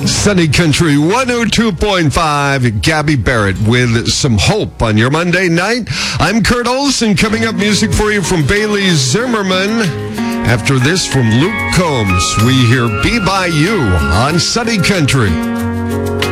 Sunny Country 102.5. Gabby Barrett with some hope on your Monday night. I'm Kurt Olson. Coming up, music for you from Bailey Zimmerman. After this, from Luke Combs, we hear Be By You on Sunny Country.